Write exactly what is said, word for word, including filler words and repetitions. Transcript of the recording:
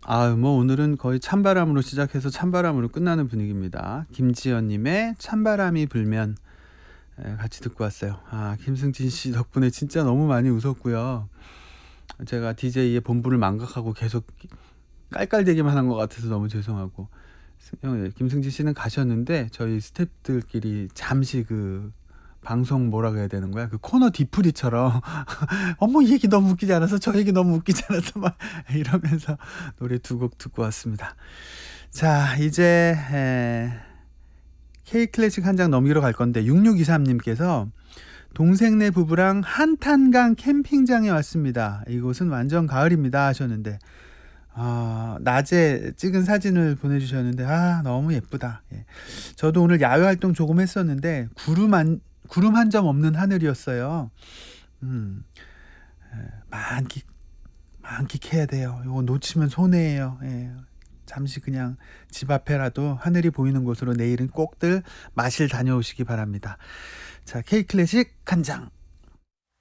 아유 뭐 오늘은 거의 찬바람으로 시작해서 찬바람으로 끝나는 분위기입니다. 김지연 님의 찬바람이 불면 예 같이 듣고 왔어요. 아 김승진 씨 덕분에 진짜 너무 많이 웃었고요. 제가 디제이의 본분을 망각하고 계속 깔깔대기만 한 것 같아서 너무 죄송하고 승 어 예 김승진 씨는 가셨는데 저희 스태프들끼리 잠시 그 방송 뭐라 그래야 되는 거야? 그 코너 뒤풀이처럼 "어머 이 얘기 너무 웃기지 않았어? 저 얘기 너무 웃기지 않았어?" 막 이러면서 노래 두 곡 듣고 왔습니다. 자 이제 에 K클래식 한 장 넘기러 갈 건데 육육이삼 님께서 "동생네 부부랑 한탄강 캠핑장에 왔습니다. 이곳은 완전 가을입니다." 하셨는데 아 낮에 찍은 사진을 보내주셨는데 아 너무 예쁘다. 예. 저도 오늘 야외 활동 조금 했었는데 구름 한 구름 한 점 없는 하늘이었어요. 음. 예 만끽, 만끽해야 돼요. 이거 놓치면 손해예요. 예. 잠시 그냥 집 앞에라도 하늘이 보이는 곳으로 내일은 꼭들 마실 다녀오시기 바랍니다. 자 K클래식 한 장.